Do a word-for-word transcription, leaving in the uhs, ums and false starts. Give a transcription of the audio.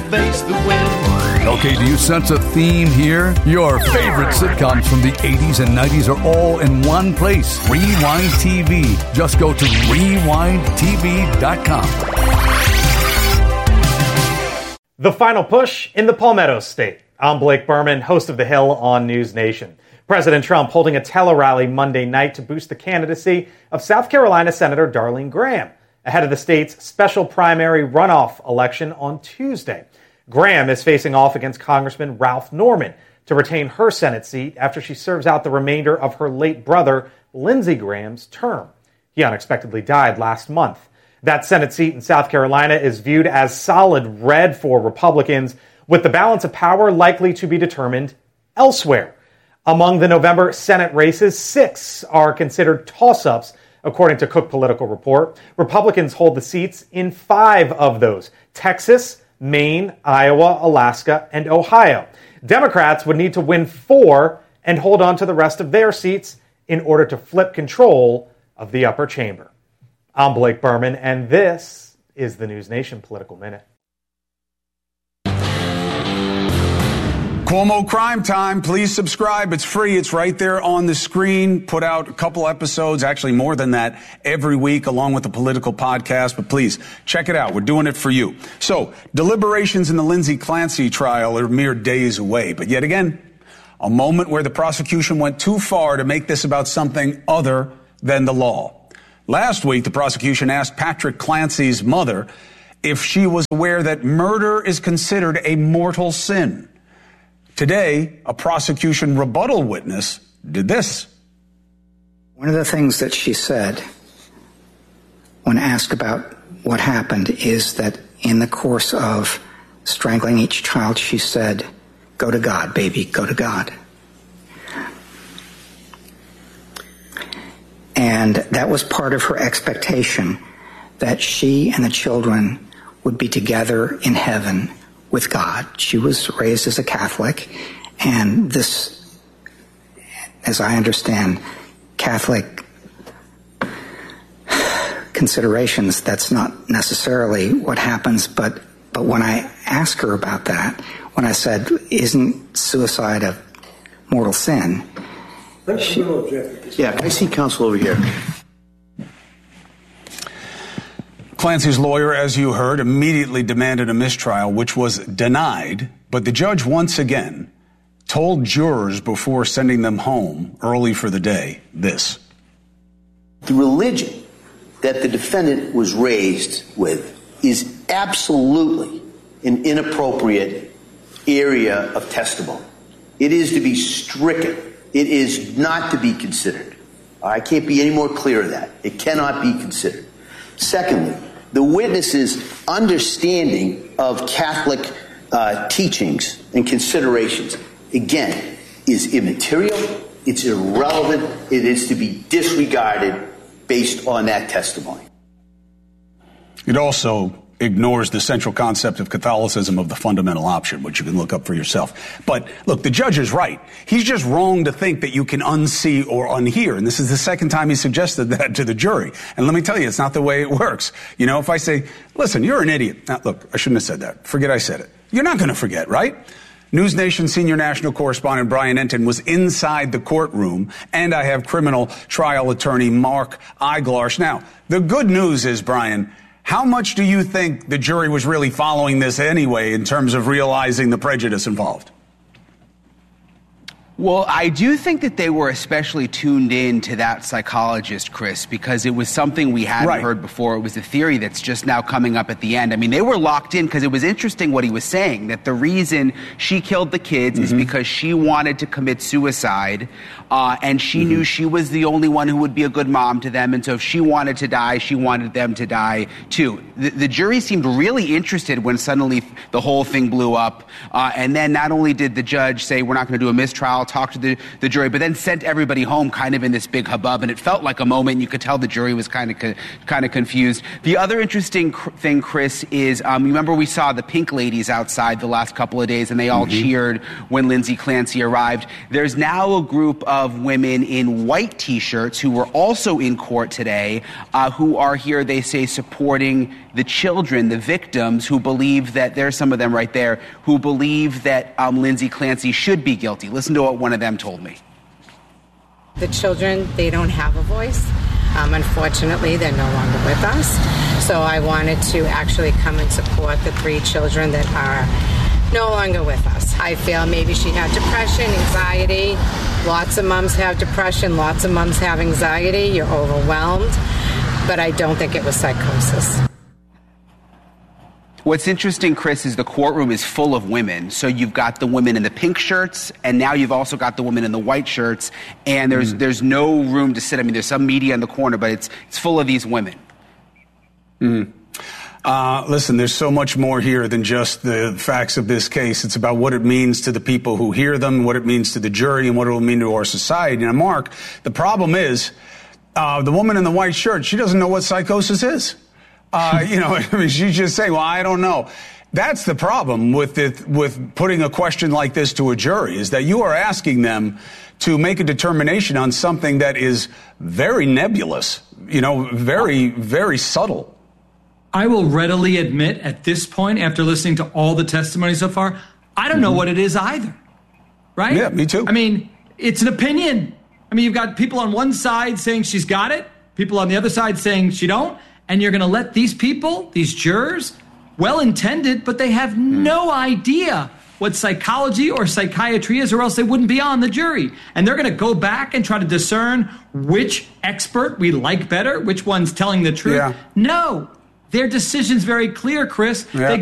face the wind. Okay, do you sense a theme here? Your favorite sitcoms from the eighties and nineties are all in one place. Rewind T V. Just go to rewind T V dot com. The final push in the Palmetto State. I'm Blake Berman, host of The Hill on News Nation. President Trump holding a tele-rally Monday night to boost the candidacy of South Carolina Senator Darlene Graham ahead of the state's special primary runoff election on Tuesday. Graham is facing off against Congressman Ralph Norman to retain her Senate seat after she serves out the remainder of her late brother, Lindsey Graham's term. He unexpectedly died last month. That Senate seat in South Carolina is viewed as solid red for Republicans, with the balance of power likely to be determined elsewhere. Among the November Senate races, six are considered toss-ups, according to Cook Political Report. Republicans hold the seats in five of those: Texas, Maine, Iowa, Alaska, and Ohio. Democrats would need to win four and hold on to the rest of their seats in order to flip control of the upper chamber. I'm Blake Berman, and this is the News Nation Political Minute. Cuomo Crime Time. Please subscribe. It's free. It's right there on the screen. Put out a couple episodes, actually more than that, every week, along with the political podcast. But please, check it out. We're doing it for you. So, deliberations in the Lindsay Clancy trial are mere days away. But yet again, a moment where the prosecution went too far to make this about something other than the law. Last week, the prosecution asked Patrick Clancy's mother if she was aware that murder is considered a mortal sin. Today, a prosecution rebuttal witness did this. One of the things that she said when asked about what happened is that in the course of strangling each child, she said, "Go to God, baby, go to God." And that was part of her expectation, that she and the children would be together in heaven with God. She was raised as a Catholic, and this, as I understand, Catholic considerations, that's not necessarily what happens, but, but when I asked her about that, when I said, isn't suicide a mortal sin? She, yeah, can I see counsel over here? Clancy's lawyer, as you heard, immediately demanded a mistrial, which was denied. But the judge once again told jurors before sending them home early for the day this. The religion that the defendant was raised with is absolutely an inappropriate area of testimony. It is to be stricken. It is not to be considered. I can't be any more clear of that. It cannot be considered. Secondly, the witness's understanding of Catholic uh, teachings and considerations, again, is immaterial, it's irrelevant, it is to be disregarded based on that testimony. It also ignores the central concept of Catholicism of the fundamental option, which you can look up for yourself. But look, the judge is right. He's just wrong to think that you can unsee or unhear. And this is the second time he suggested that to the jury. And let me tell you, it's not the way it works. You know, if I say, listen, you're an idiot. Now, look, I shouldn't have said that. Forget I said it. You're not going to forget, right? News Nation senior national correspondent Brian Entin was inside the courtroom, and I have criminal trial attorney Mark Eiglarsh. Now, the good news is, Brian, how much do you think the jury was really following this anyway in terms of realizing the prejudice involved? Well, I do think that they were especially tuned in to that psychologist, Chris, because it was something we hadn't right. heard before. It was a theory that's just now coming up at the end. I mean, they were locked in because it was interesting what he was saying, that the reason she killed the kids mm-hmm. is because she wanted to commit suicide, uh, and she mm-hmm. knew she was the only one who would be a good mom to them, and so if she wanted to die, she wanted them to die too. The, the jury seemed really interested when suddenly the whole thing blew up, uh, and then not only did the judge say, we're not going to do a mistrial talked to the, the jury, but then sent everybody home kind of in this big hubbub, and it felt like a moment, and you could tell the jury was kind of co- kind of confused. The other interesting cr- thing, Chris, is um, remember we saw the pink ladies outside the last couple of days, and they all mm-hmm. cheered when Lindsay Clancy arrived. There's now a group of women in white T-shirts who were also in court today, uh, who are here, they say, supporting the children, the victims, who believe that, there's some of them right there, who believe that um, Lindsay Clancy should be guilty. Listen to what one of them told me. The children, they don't have a voice. Um, unfortunately, they're no longer with us. So I wanted to actually come and support the three children that are no longer with us. I feel maybe she had depression, anxiety. Lots of moms have depression. Lots of moms have anxiety. You're overwhelmed. But I don't think it was psychosis. What's interesting, Chris, is the courtroom is full of women. So you've got the women in the pink shirts, and now you've also got the women in the white shirts, and there's mm. there's no room to sit. I mean, there's some media in the corner, but it's it's full of these women. Mm. Uh, listen, there's so much more here than just the facts of this case. It's about what it means to the people who hear them, what it means to the jury, and what it will mean to our society. Now, Mark, the problem is uh, the woman in the white shirt, she doesn't know what psychosis is. Uh, you know, I mean, she's just saying, well, I don't know. That's the problem with it, with putting a question like this to a jury, is that you are asking them to make a determination on something that is very nebulous, you know, very, very subtle. I will readily admit at this point, after listening to all the testimony so far, I don't mm-hmm. know what it is either. Right? Yeah, me too. I mean, it's an opinion. I mean, you've got people on one side saying she's got it, people on the other side saying she don't. And you're going to let these people, these jurors, well-intended, but they have no idea what psychology or psychiatry is, or else they wouldn't be on the jury. And they're going to go back and try to discern which expert we like better, which one's telling the truth. Yeah. No, their decision's very clear, Chris. Yeah. They